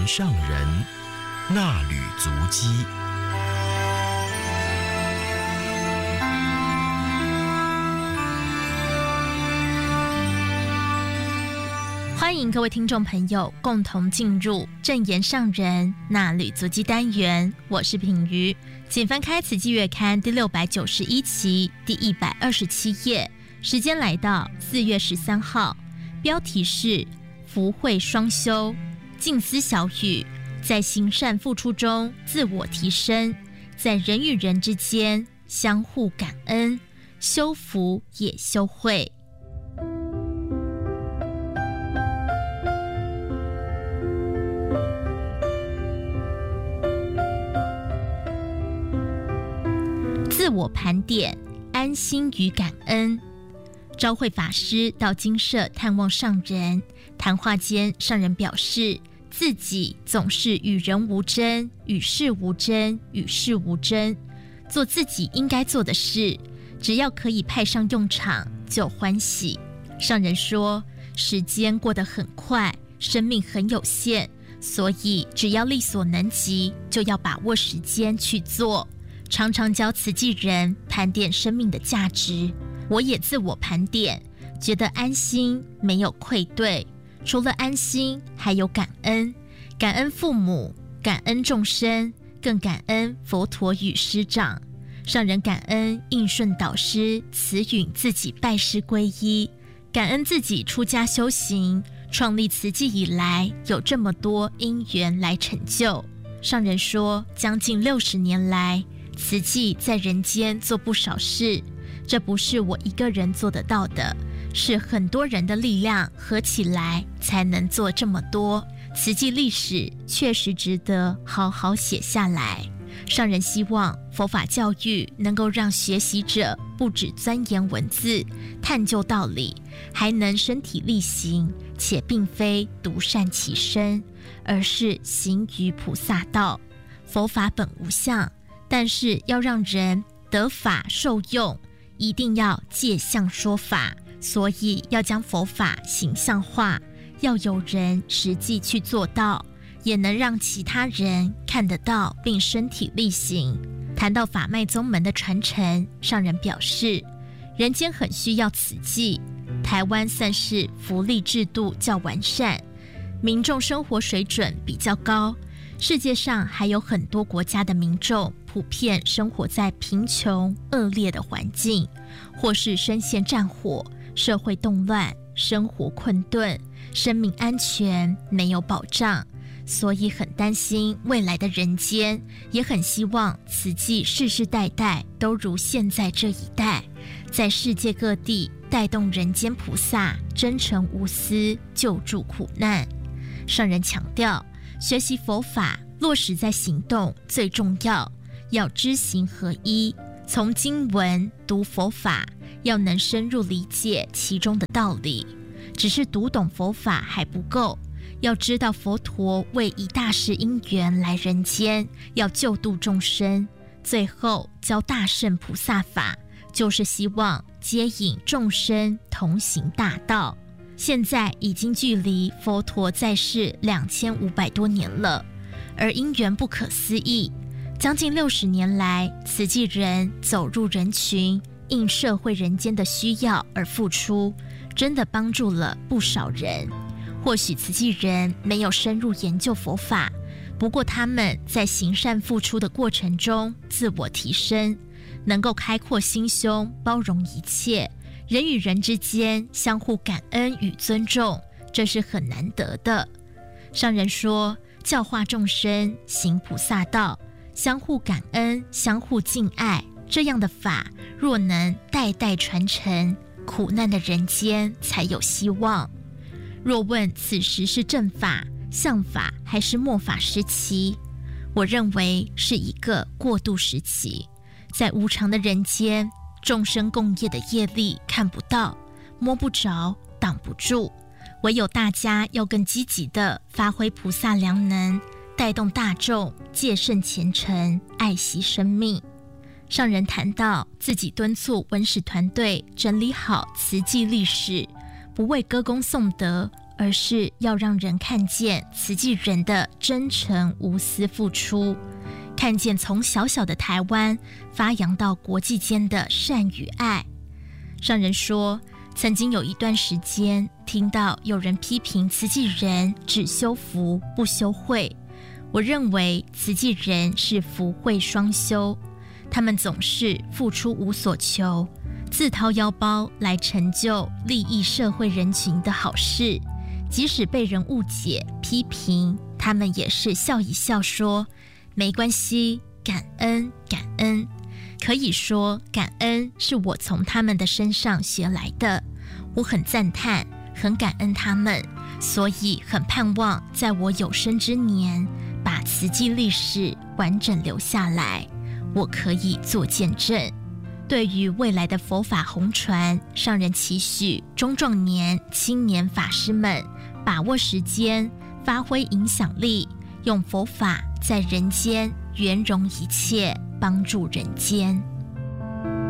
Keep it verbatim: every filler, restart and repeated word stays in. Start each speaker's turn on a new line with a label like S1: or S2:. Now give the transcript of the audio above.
S1: 言上人，衲履足迹。
S2: 欢迎各位听众朋友共同进入正言上人衲履足迹单元，我是品瑜，请翻开慈济月刊第六百九十一期第一百二十七页，时间来到四月十三号，标题是福慧双修，静思小语，在行善付出中自我提升，在人与人之间相互感恩，修福也修慧。自我盘点，安心与感恩。昭慧法师到精舍探望上人，谈话间，上人表示自己总是与人无争，与事无争，与事无争，做自己应该做的事，只要可以派上用场就欢喜。上人说，时间过得很快，生命很有限，所以只要力所能及，就要把握时间去做。常常教慈济人盘点生命的价值，我也自我盘点，觉得安心，没有愧对。除了安心，还有感恩，感恩父母，感恩众生，更感恩佛陀与师长。上人感恩应顺导师慈允自己拜师皈依，感恩自己出家修行，创立慈济以来有这么多因缘来成就。上人说，将近六十年来，慈济在人间做不少事，这不是我一个人做得到的，是很多人的力量合起来才能做这么多。慈济历史确实值得好好写下来。上人希望佛法教育能够让学习者不只钻研文字、探究道理，还能身体力行，且并非独善其身，而是行于菩萨道。佛法本无相，但是要让人得法受用，一定要借相说法，所以要将佛法形象化，要有人实际去做到，也能让其他人看得到并身体力行。谈到法脉宗门的传承，上人表示，人间很需要慈济，台湾算是福利制度较完善，民众生活水准比较高，世界上还有很多国家的民众普遍生活在贫穷恶劣的环境，或是深陷战火，社会动乱，生活困顿，生命安全没有保障，所以很担心未来的人间，也很希望慈济世世代代都如现在这一代，在世界各地带动人间菩萨真诚无私，救助苦难。上人强调，学习佛法落实在行动最重要，要知行合一，从经文读佛法，要能深入理解其中的道理。只是读懂佛法还不够，要知道佛陀为一大事因缘来人间，要救度众生，最后教大乘菩萨法，就是希望接引众生同行大道。现在已经距离佛陀在世两千五百多年了，而因缘不可思议，将近六十年来，慈济人走入人群，应社会人间的需要而付出，真的帮助了不少人。或许慈济人没有深入研究佛法，不过他们在行善付出的过程中自我提升，能够开阔心胸，包容一切，人与人之间相互感恩与尊重，这是很难得的。上人说，教化众生，行菩萨道，相互感恩，相互敬爱，这样的法若能代代传承，苦难的人间才有希望。若问此时是正法、相法还是末法时期，我认为是一个过渡时期。在无常的人间，众生共业的业力看不到、摸不着、挡不住，唯有大家要更积极地发挥菩萨良能，带动大众戒慎虔诚，爱惜生命。上人谈到自己敦促文史团队整理好慈济历史，不为歌功颂德， 而是要让人看见慈济人的真诚无私付出，看见从小小的台湾发扬到国际间的善与爱。上人说，曾经有一段时间听到有人批评慈济人只修福不修慧，我认为慈济人是福慧双修，他们总是付出无所求，自掏腰包来成就利益社会人群的好事，即使被人误解批评，他们也是笑一笑说没关系，感恩感恩。可以说感恩是我从他们的身上学来的，我很赞叹，很感恩他们，所以很盼望在我有生之年把慈济历史完整留下来，我可以做见证。对于未来的佛法弘传，上人期许中壮年、青年法师们把握时间，发挥影响力，用佛法在人间圆融一切，帮助人间。